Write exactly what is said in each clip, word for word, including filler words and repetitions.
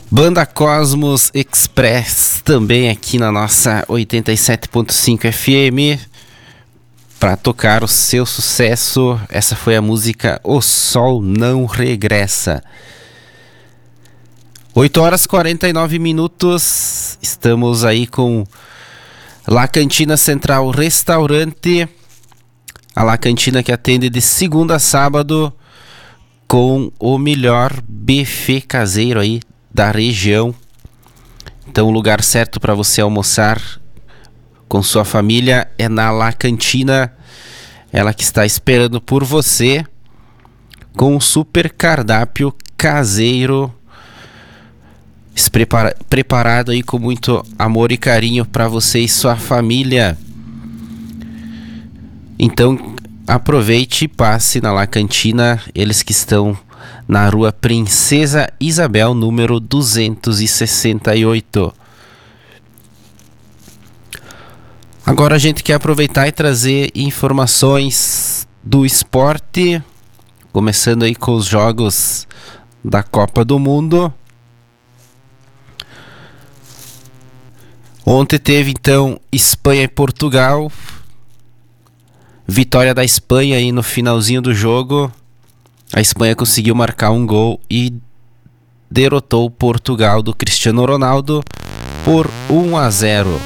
Banda Cosmos Express, também aqui na nossa oitenta e sete ponto cinco F M, para tocar o seu sucesso. Essa foi a música O Sol Não Regressa. oito horas e quarenta e nove minutos, estamos aí com La Cantina Central Restaurante, a La Cantina que atende de segunda a sábado com o melhor buffet caseiro aí da região. Então o lugar certo para você almoçar com sua família é na La Cantina, ela que está esperando por você com um super cardápio caseiro prepara- preparado aí com muito amor e carinho para você e sua família. Então aproveite e passe na La Cantina, eles que estão na rua Princesa Isabel, número duzentos e sessenta e oito. Agora a gente quer aproveitar e trazer informações do esporte, começando aí com os jogos da Copa do Mundo. Ontem teve então Espanha e Portugal, vitória da Espanha aí no finalzinho do jogo. A Espanha conseguiu marcar um gol e derrotou o Portugal do Cristiano Ronaldo por um a zero.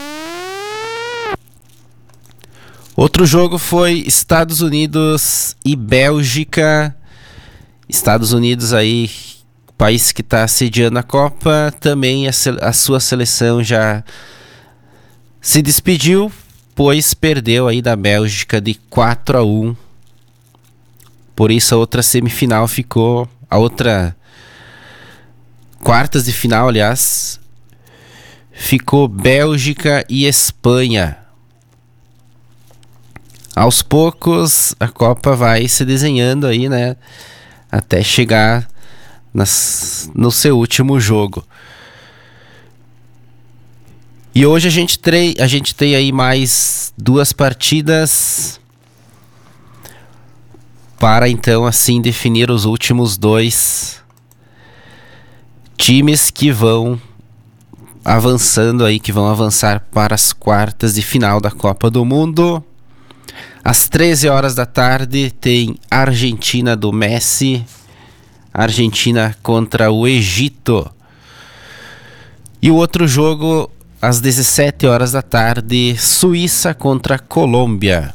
Outro jogo foi Estados Unidos e Bélgica. Estados Unidos aí, país que está sediando a Copa, também a, a sua seleção já se despediu, pois perdeu aí da Bélgica de quatro a um. Por isso a outra semifinal ficou, a outra quartas de final, aliás, ficou Bélgica e Espanha. Aos poucos a Copa vai se desenhando aí, né, até chegar nas, no seu último jogo. E hoje a gente, tre- a gente tem aí mais duas partidas para então assim definir os últimos dois times que vão avançando aí, que vão avançar para as quartas de final da Copa do Mundo. Às treze horas da tarde tem Argentina do Messi, Argentina contra o Egito. E o outro jogo às dezessete horas da tarde, Suíça contra Colômbia.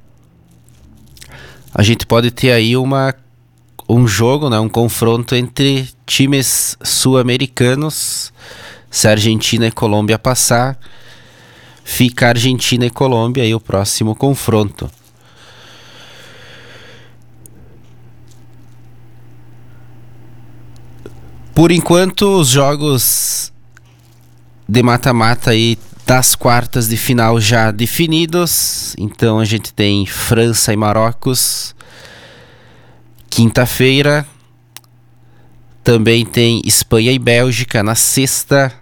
A gente pode ter aí uma, um jogo, né, um confronto entre times sul-americanos. Se a Argentina e Colômbia passar, fica Argentina e Colômbia aí o próximo confronto. Por enquanto, os jogos de mata-mata aí das quartas de final já definidos. Então a gente tem França e Marrocos quinta-feira. Também tem Espanha e Bélgica na sexta.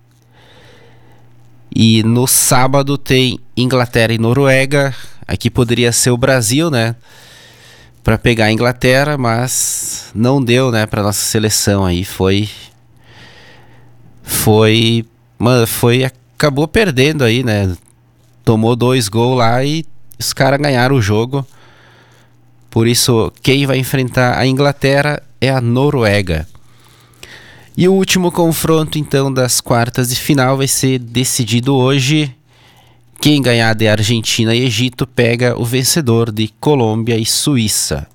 E no sábado tem Inglaterra e Noruega. Aqui poderia ser o Brasil, né, para pegar a Inglaterra, mas não deu, né, para nossa seleção aí. Foi foi Mano, foi, acabou perdendo aí, né? Tomou dois gols lá e os caras ganharam o jogo. Por isso, quem vai enfrentar a Inglaterra é a Noruega. E o último confronto, então, das quartas de final vai ser decidido hoje. Quem ganhar de Argentina e Egito pega o vencedor de Colômbia e Suíça.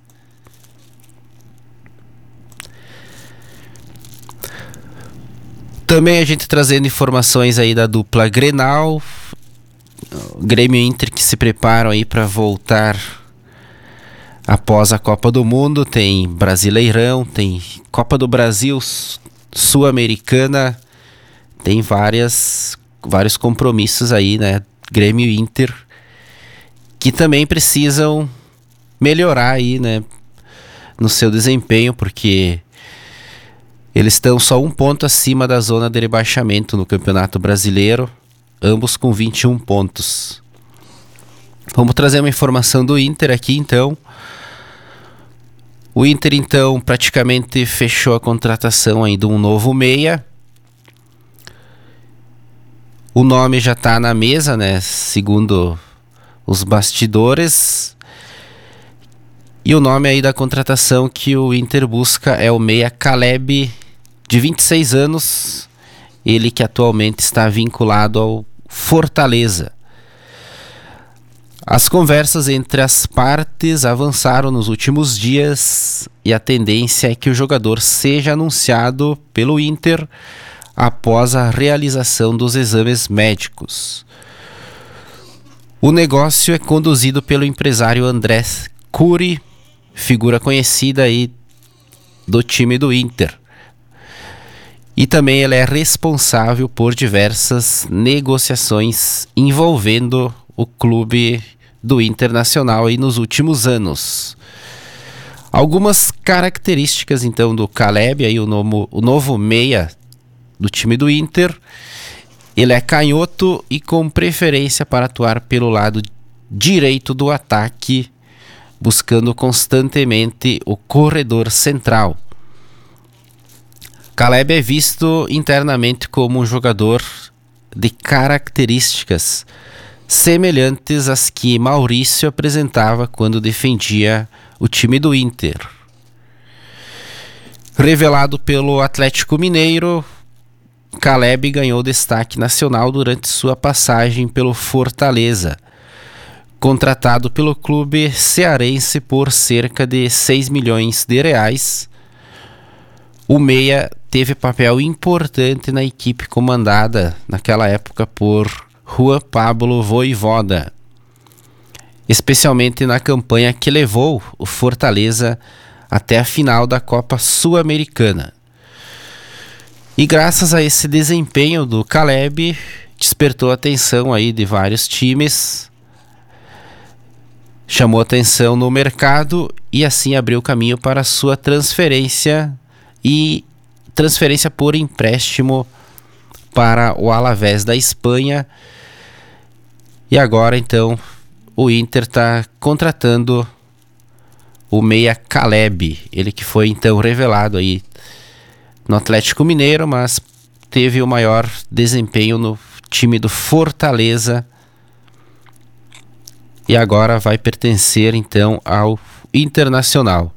Também a gente trazendo informações aí da dupla Grenal, Grêmio e Inter que se preparam aí para voltar após a Copa do Mundo. Tem Brasileirão, tem Copa do Brasil, Sul-Americana, tem várias, vários compromissos aí, né? Grêmio e Inter que também precisam melhorar aí, né, no seu desempenho, porque eles estão só um ponto acima da zona de rebaixamento no Campeonato Brasileiro, ambos com vinte e um pontos. Vamos trazer uma informação do Inter aqui, então. O Inter, então, praticamente fechou a contratação aí de um novo meia. O nome já está na mesa, né? Segundo os bastidores. E o nome aí da contratação que o Inter busca é o meia Caleb, de vinte e seis anos. Ele que atualmente está vinculado ao Fortaleza. As conversas entre as partes avançaram nos últimos dias e a tendência é que o jogador seja anunciado pelo Inter após a realização dos exames médicos. O negócio é conduzido pelo empresário André Curi, figura conhecida aí do time do Inter. E também ele é responsável por diversas negociações envolvendo o clube do Internacional aí nos últimos anos. Algumas características então do Caleb, aí o, novo, o novo meia do time do Inter. Ele é canhoto e com preferência para atuar pelo lado direito do ataque, buscando constantemente o corredor central. Caleb é visto internamente como um jogador de características semelhantes às que Maurício apresentava quando defendia o time do Inter. Revelado pelo Atlético Mineiro, Caleb ganhou destaque nacional durante sua passagem pelo Fortaleza, contratado pelo clube cearense por cerca de seis milhões de reais. O meia teve papel importante na equipe comandada naquela época por Juan Pablo Voivoda, especialmente na campanha que levou o Fortaleza até a final da Copa Sul-Americana. E graças a esse desempenho do Caleb, despertou a atenção aí de vários times, chamou atenção no mercado e assim abriu caminho para sua transferência e transferência por empréstimo para o Alavés da Espanha. E agora então o Inter está contratando o meia Caleb, ele que foi então revelado aí no Atlético Mineiro, mas teve o maior desempenho no time do Fortaleza e agora vai pertencer então ao Internacional.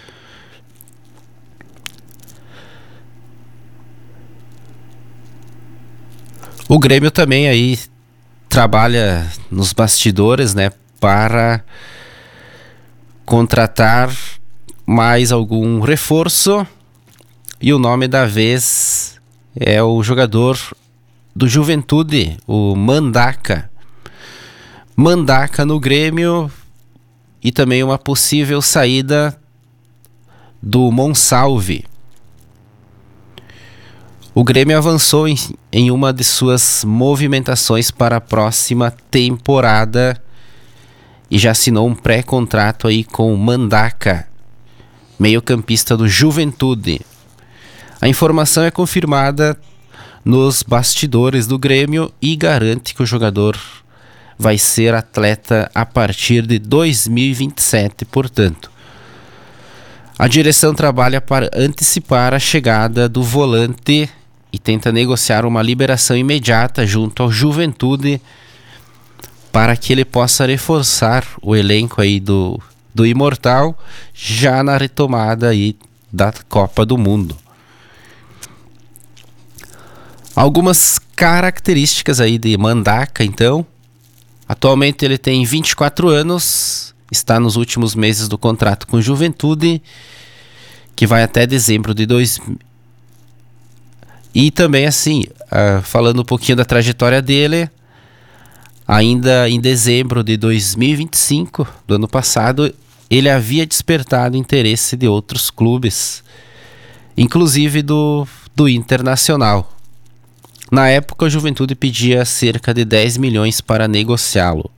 O Grêmio também aí trabalha nos bastidores, né, para contratar mais algum reforço. E o nome da vez é o jogador do Juventude, o Mandaca. Mandaca no Grêmio e também uma possível saída do Monsalve. O Grêmio avançou em, em uma de suas movimentações para a próxima temporada e já assinou um pré-contrato aí com o Mandaca, meio-campista do Juventude. A informação é confirmada nos bastidores do Grêmio e garante que o jogador vai ser atleta a partir de dois mil e vinte e sete, portanto. A direção trabalha para antecipar a chegada do volante e tenta negociar uma liberação imediata junto ao Juventude para que ele possa reforçar o elenco aí do, do Imortal já na retomada aí da Copa do Mundo. Algumas características aí de Mandaca, então. Atualmente ele tem vinte e quatro anos, está nos últimos meses do contrato com Juventude, que vai até dezembro de dois mil. E também assim, uh, falando um pouquinho da trajetória dele, ainda em dezembro de dois mil e vinte e cinco, do ano passado, ele havia despertado interesse de outros clubes, inclusive do, do Internacional. Na época, a Juventude pedia cerca de dez milhões para negociá-lo.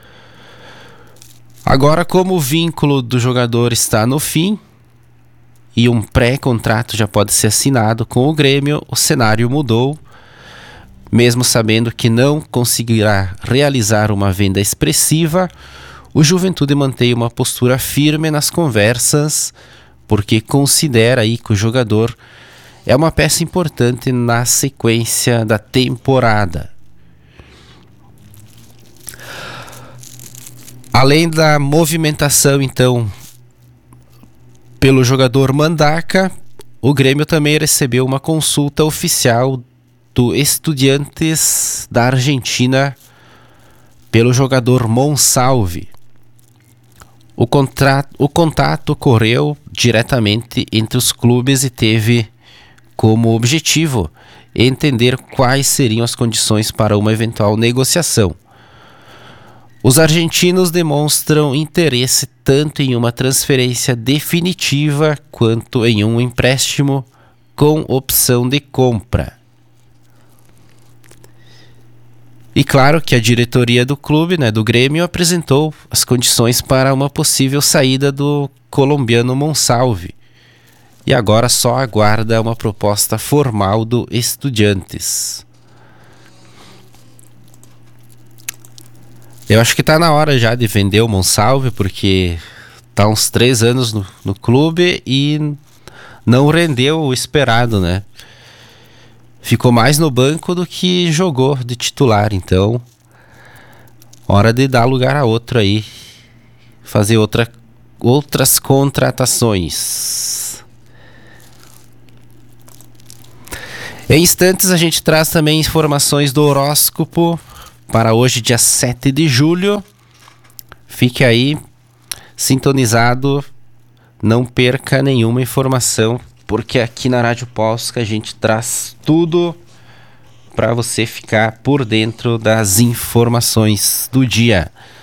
Agora, como o vínculo do jogador está no fim e um pré-contrato já pode ser assinado com o Grêmio, o cenário mudou. Mesmo sabendo que não conseguirá realizar uma venda expressiva, o Juventude mantém uma postura firme nas conversas, porque considera aí que o jogador é uma peça importante na sequência da temporada. Além da movimentação, então, pelo jogador Mandaca, o Grêmio também recebeu uma consulta oficial do Estudiantes da Argentina pelo jogador Monsalve. O, contrato, o contato ocorreu diretamente entre os clubes e teve como objetivo entender quais seriam as condições para uma eventual negociação. Os argentinos demonstram interesse tanto em uma transferência definitiva quanto em um empréstimo com opção de compra. E claro que a diretoria do clube, né, do Grêmio, apresentou as condições para uma possível saída do colombiano Monsalve. E agora só aguarda uma proposta formal do Estudiantes. Eu acho que está na hora já de vender o Monsalve, porque está uns três anos no, no clube e não rendeu o esperado, né? Ficou mais no banco do que jogou de titular, então hora de dar lugar a outro aí, fazer outra, outras contratações. Em instantes a gente traz também informações do horóscopo para hoje, dia sete de julho. Fique aí sintonizado, não perca nenhuma informação, porque aqui na Rádio Polska a gente traz tudo para você ficar por dentro das informações do dia.